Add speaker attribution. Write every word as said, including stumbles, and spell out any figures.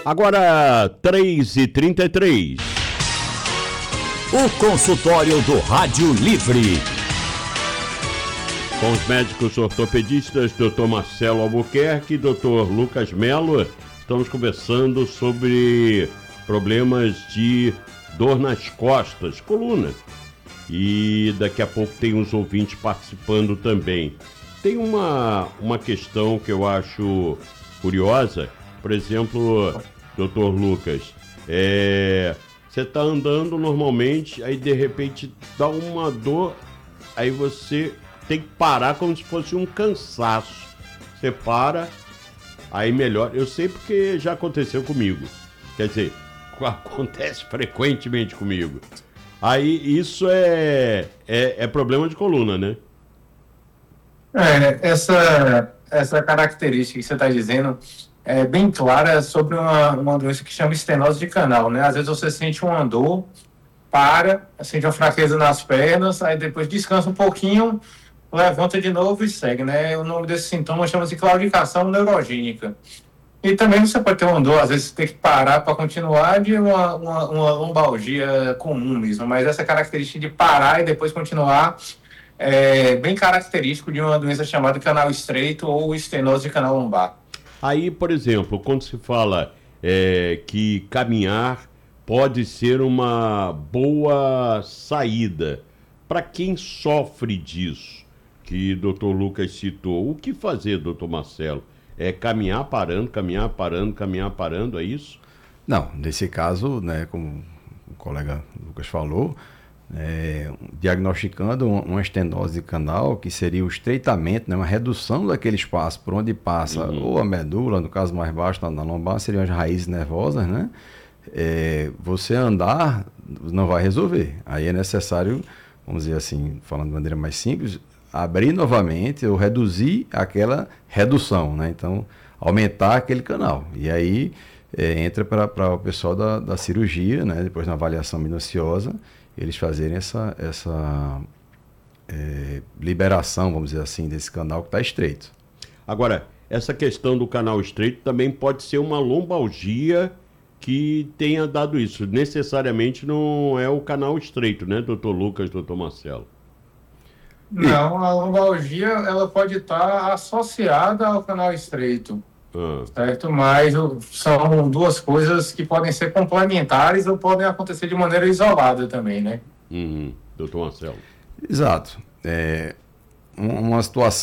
Speaker 1: Agora, três e trinta e três.
Speaker 2: O consultório do Rádio Livre.
Speaker 1: Com os médicos ortopedistas, doutor Marcelo Albuquerque e doutor Lucas Melo, estamos conversando sobre problemas de dor nas costas, coluna. E daqui a pouco tem uns ouvintes participando também. Tem uma, uma questão que eu acho curiosa, por exemplo, doutor Lucas, é, você está andando normalmente, aí de repente dá uma dor, aí você tem que parar como se fosse um cansaço. Você para, aí melhora. Eu sei porque já aconteceu comigo. Quer dizer, acontece frequentemente comigo. Aí isso é, é, é problema de coluna, né?
Speaker 3: É, essa, essa característica que você está dizendo é bem clara sobre uma, uma doença que chama estenose de canal, né? Às vezes você sente uma dor, para, sente uma fraqueza nas pernas, aí depois descansa um pouquinho, levanta de novo e segue, né? O nome desse sintoma chama-se claudicação neurogênica. E também você pode ter uma dor, às vezes você tem que parar para continuar, de uma, uma, uma lombalgia comum mesmo, mas essa característica de parar e depois continuar é bem característico de uma doença chamada canal estreito ou estenose de canal lombar.
Speaker 1: Aí, por exemplo, quando se fala é, que caminhar pode ser uma boa saída, para quem sofre disso, que o doutor Lucas citou, o que fazer, doutor Marcelo? É caminhar parando, caminhar parando, caminhar parando, é isso?
Speaker 4: Não, nesse caso, né, como o colega Lucas falou, é, diagnosticando uma estenose de canal, que seria o estreitamento, né, uma redução daquele espaço por onde passa uhum. ou a medula, no caso mais baixo, na, na lombar, seriam as raízes nervosas, né? É, você andar não vai resolver. Aí é necessário, vamos dizer assim, falando de maneira mais simples, abrir novamente ou reduzir aquela redução, né? Então, aumentar aquele canal. E aí é, entra para o pessoal da, da cirurgia, né? Depois na avaliação minuciosa, eles fazerem essa, essa é, liberação, vamos dizer assim, desse canal que está estreito.
Speaker 1: Agora, essa questão do canal estreito também pode ser uma lombalgia que tenha dado isso. Necessariamente não é o canal estreito, né, doutor Lucas, doutor Marcelo?
Speaker 3: Não, a lombalgia ela pode estar associada ao canal estreito, ah. certo? Mas são duas coisas que podem ser complementares ou podem acontecer de maneira isolada também, né?
Speaker 1: Uhum. doutor Marcelo.
Speaker 4: Exato. É, uma situação